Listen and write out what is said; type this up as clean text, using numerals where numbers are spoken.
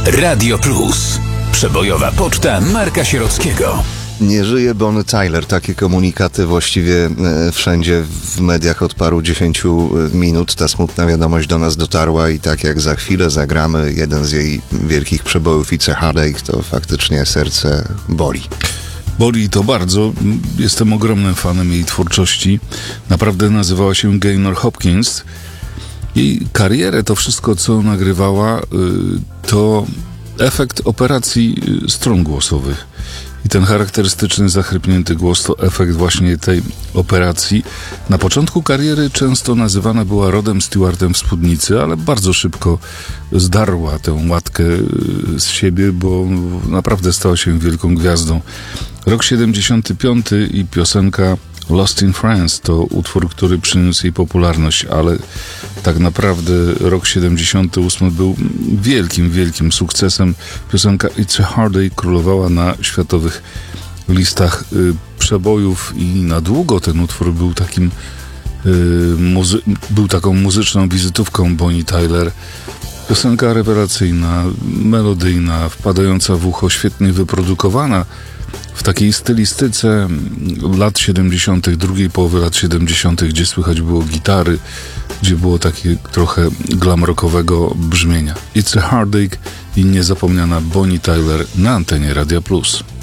Radio Plus. Przebojowa poczta Marka Sierockiego. Nie żyje Bonnie Tyler. Takie komunikaty właściwie wszędzie w mediach od paru 10 minut. Ta smutna wiadomość do nas dotarła i tak jak za chwilę zagramy jeden z jej wielkich przebojów It's a Heartache, to faktycznie serce boli. Boli to bardzo. Jestem ogromnym fanem jej twórczości. Naprawdę nazywała się Gaynor Hopkins. Jej karierę, to wszystko, co nagrywała, to efekt operacji strun głosowych. I ten charakterystyczny, zachrypnięty głos to efekt właśnie tej operacji. Na początku kariery często nazywana była Rodem Stewartem w spódnicy, ale bardzo szybko zdarła tę łatkę z siebie, bo naprawdę stała się wielką gwiazdą. Rok 75 i piosenka Lost in France to utwór, który przyniósł jej popularność, ale tak naprawdę rok 78 był wielkim sukcesem. Piosenka It's a Heartache królowała na światowych listach przebojów i na długo ten utwór był taką muzyczną wizytówką Bonnie Tyler. Piosenka rewelacyjna, melodyjna, wpadająca w ucho, świetnie wyprodukowana. W takiej stylistyce lat 70., drugiej połowy lat 70., gdzie słychać było gitary, gdzie było takie trochę glam rockowego brzmienia. It's a Heartache i niezapomniana Bonnie Tyler na antenie Radia Plus.